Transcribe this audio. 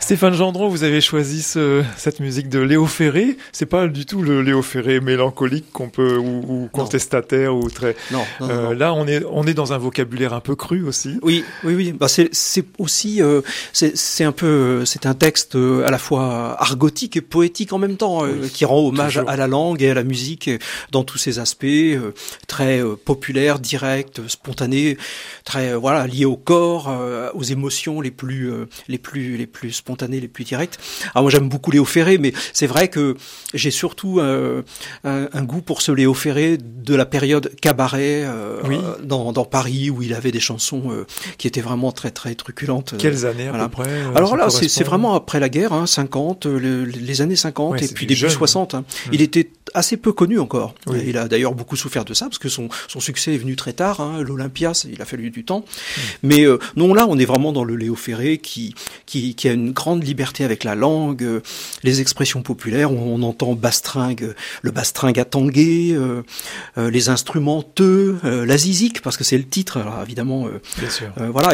Stéphane Gendron, vous avez choisi cette musique de Léo Ferré. C'est pas du tout le Léo Ferré mélancolique qu'on peut ou contestataire ou très. Non. Là, on est dans un vocabulaire un peu cru aussi. Oui. Bah c'est aussi c'est un texte à la fois argotique et poétique en même temps, qui rend hommage à la langue et à la musique dans tous ses aspects, très populaire, direct, spontané, très lié au corps, aux émotions les plus spontanées, les plus directes. Alors moi j'aime beaucoup Léo Ferré, mais c'est vrai que j'ai surtout un goût pour ce Léo Ferré de la période cabaret dans Paris, où il avait des chansons qui étaient vraiment très très truculentes. Quelles années à peu près Alors là c'est vraiment après la guerre, 50, les années 50 et puis début 60. Il était assez peu connu encore. Il a d'ailleurs beaucoup souffert de ça parce que son succès est venu très tard. L'Olympia, il a fallu du temps. Mais non, là on est vraiment dans le Léo Ferré qui a une grande liberté avec la langue, les expressions populaires. On entend le bastringue à tanguer, les instrumenteux, la zizik parce que c'est le titre. Alors évidemment, bien sûr.